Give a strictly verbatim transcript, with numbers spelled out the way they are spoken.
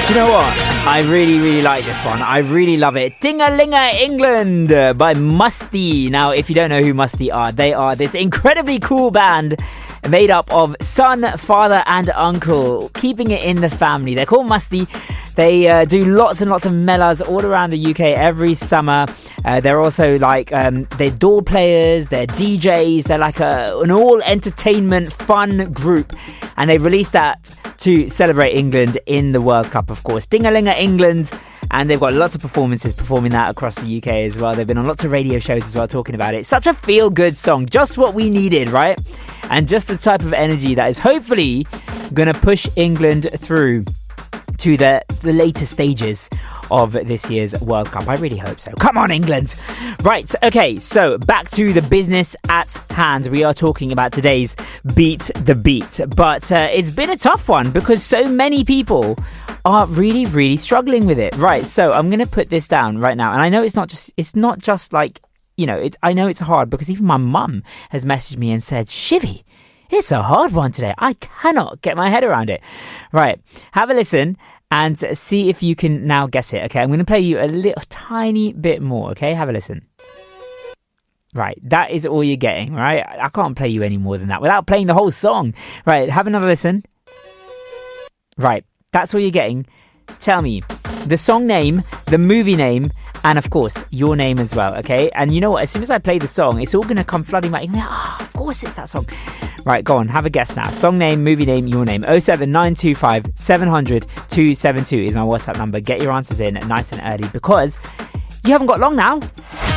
Do you know what? I really, really like this one. I really love it. Ding-a-ling-a England by Musty. Now, if you don't know who Musty are, they are this incredibly cool band made up of son, father and uncle, keeping it in the family. They're called Musty. They uh, do lots and lots of mellas all around the U K every summer. Uh, they're also like, um, they're door players, they're D Js, they're like a, an all entertainment fun group. And they've released that to celebrate England in the World Cup, of course. Ding-a-ling-a England. And they've got lots of performances performing that across the U K as well. They've been on lots of radio shows as well talking about it. Such a feel-good song. Just what we needed, right? And just the type of energy that is hopefully going to push England through to the, the later stages of this year's World Cup. I really hope so. Come on, England. Right, okay, so back to the business at hand. We are talking about today's Beat the Beat. But uh, it's been a tough one because so many people are really, really struggling with it. Right, so I'm going to put this down right now. And I know it's not just, it's not just like, you know, it, I know it's hard because even my mum has messaged me and said, Shivy, it's a hard one today. I cannot get my head around it. Right, have a listen and see if you can now guess it. Okay, I'm going to play you a little tiny bit more. Okay, have a listen. Right, that is all you're getting, right? I can't play you any more than that without playing the whole song. Right, have another listen. Right, that's all you're getting. Tell me the song name, the movie name, and of course your name as well. Okay, and you know what, as soon as I play the song, it's all going to come flooding back. You're like, oh, of course it's that song. Right, go on, have a guess now. Song name, movie name, your name. oh seven nine two five seven hundred two seven two is my WhatsApp number. Get your answers in nice and early because you haven't got long now.